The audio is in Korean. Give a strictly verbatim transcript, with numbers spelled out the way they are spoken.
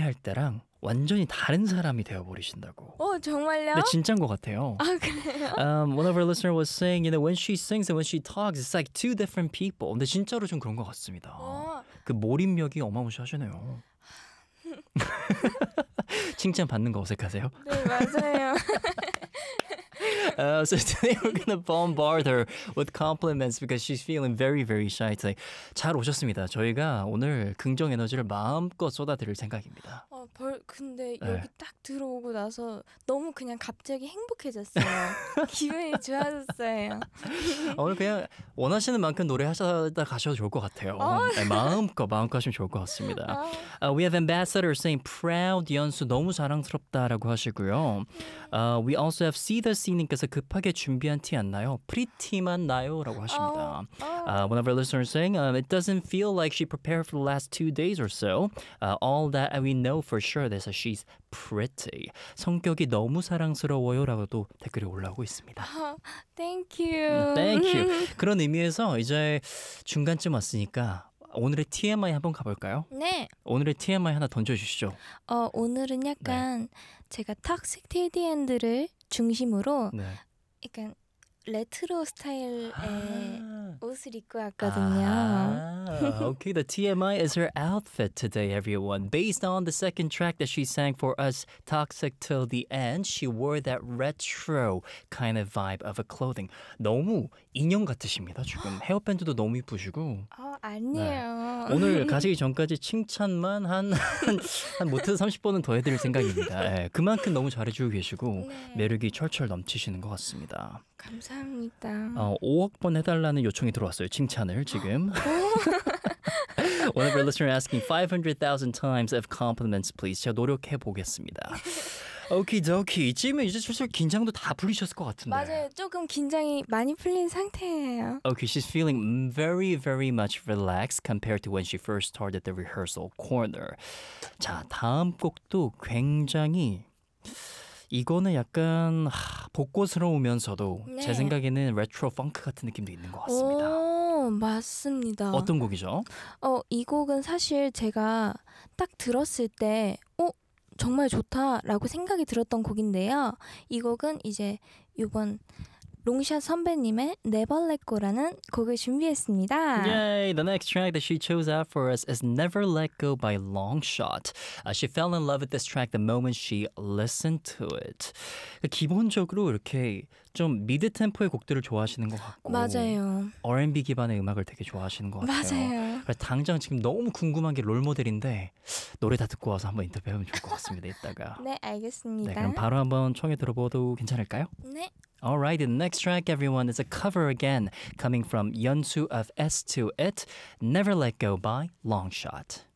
노래할 때랑 완전히 다른 사람이 되어버리신다고. 어 정말요? 근데 진짜인 것 같아요. 아 그래요? Um, one of our listeners was saying, you know, when she sings and when she talks, it's like two different people. 근데 진짜로 좀 그런 것 같습니다. 어. 그 몰입력이 어마무시하시네요. 칭찬 받는 거 어색하세요? 네 맞아요. Uh, so today we're gonna bombard her with compliments because she's feeling very, very shy today. 잘 오셨습니다. 저희가 오늘 긍정 에너지를 마음껏 쏟아드릴 생각입니다. 어, 벌 근데 네. 여기 딱 들어오고 나서 너무 그냥 갑자기 행복해졌어요. 기분이 좋아졌어요. 오늘 그냥 원하시는 만큼 노래하시다 가셔도 좋을 것 같아요. 네, 마음껏 마음껏 하시면 좋을 것 같습니다. Uh, we have ambassador saying proud 연수 너무 자랑스럽다라고 하시고요. Uh, we also have see the see님께서 급하게 준비한 티 안 나요? 프리티만 나요라고 하십니다. Uh, one of our listeners saying um, it doesn't feel like she prepared for the last two days or so. Uh, all that we know for sure is that she's pretty. 성격이 너무 사랑스러워요라고도 댓글이 올라오고 있습니다. Thank you. Thank you. 그런 의미에서 이제 중간쯤 왔으니까 오늘의 티엠아이 한번 가볼까요? 네. 오늘의 티엠아이 하나 던져주시죠. 어 오늘은 약간 제가 탁식 테디엔드를 중심으로 네. 약간 레트로 스타일의 아. 옷을 입고 왔거든요. Ah, okay, the T M I is her outfit today, everyone. Based on the second track that she sang for us, Toxic Till the End, she wore that retro kind of vibe of a clothing. 너무 인형 같으십니다, 지금. 헤어밴드도 너무 이쁘시고. 어 아니에요. 오늘 가시기 전까지 칭찬만 한, 한, 한 못해서 삼십 번은 더 해드릴 생각입니다. 예, 그만큼 너무 잘해주고 계시고 네. 매력이 철철 넘치시는 것 같습니다. 감사합니다. 어, 오억 번 해달라는 요청이 들어왔어요. 칭찬을 지금. One of our listeners asking five hundred thousand times of compliments, please. 제가 노력해 보겠습니다. 오키도키. 이쯤에 이제 슬슬 긴장도 다 풀리셨을 것 같은데. 맞아요. 조금 긴장이 많이 풀린 상태예요. Okay, she's feeling very, very much relaxed compared to when she first started the rehearsal corner. 자, 다음 곡도 굉장히 이거는 약간 하, 복고스러우면서도 네. 제 생각에는 레트로 펑크 같은 느낌도 있는 것 같습니다. 오, 맞습니다. 어떤 곡이죠? 어, 이 곡은 사실 제가 딱 들었을 때 어, 정말 좋다라고 생각이 들었던 곡인데요. 이 곡은 이제 이번 롱샷 선배님의 Never Let Go라는 곡을 준비했습니다. Yay! The next track that she chose out for us is Never Let Go by Longshot. Uh, she fell in love with this track the moment she listened to it. 기본적으로 이렇게 좀 미드 템포의 곡들을 좋아하시는 것 같고 맞아요. 알 앤 비 기반의 음악을 되게 좋아하시는 것 같아요. 맞아요. 그래서 당장 지금 너무 궁금한 게 롤모델인데 노래 다 듣고 와서 한번 인터뷰하면 좋을 것 같습니다. 이따가. 네, 알겠습니다. 네, 그럼 바로 한번 청해 들어봐도 괜찮을까요? 네. Alright, the next track, everyone, is a cover again, coming from Yeonsu of S two It, Never Let Go by Longshot.